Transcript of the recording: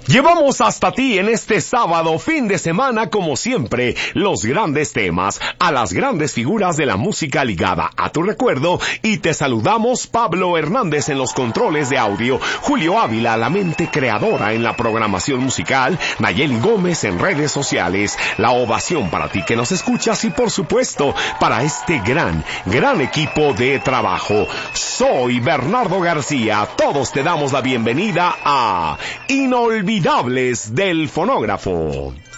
Llevamos hasta ti en este sábado, fin de semana, como siempre, los grandes temas, a las grandes figuras de la música ligada a tu recuerdo, y te saludamos Pablo Hernández en los controles de audio, Julio Ávila, la mente creadora en la programación musical, Nayeli Gómez en redes sociales, la ovación para ti que nos escuchas y por supuesto, para este gran equipo de trabajo. Soy Bernardo García, todos te damos la bienvenida a Inolvidables del Fonógrafo.